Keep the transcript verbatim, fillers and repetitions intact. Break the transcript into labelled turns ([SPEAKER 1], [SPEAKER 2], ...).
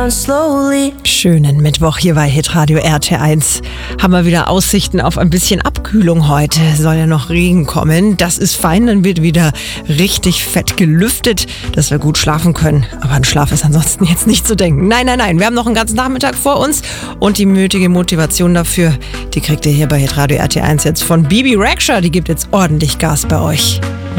[SPEAKER 1] down slowly.
[SPEAKER 2] Schönen Mittwoch hier bei Hitradio R T eins. Haben wir wieder Aussichten auf ein bisschen Abkühlung heute. Soll ja noch Regen kommen. Das ist fein, dann wird wieder richtig fett gelüftet, dass wir gut schlafen können. Aber an Schlaf ist ansonsten jetzt nicht zu denken. Nein, nein, nein. Wir haben noch einen ganzen Nachmittag vor uns und die nötige Motivation dafür, die kriegt ihr hier bei Hitradio R T eins jetzt von Bibi Rexha. Die gibt jetzt ordentlich Gas bei euch.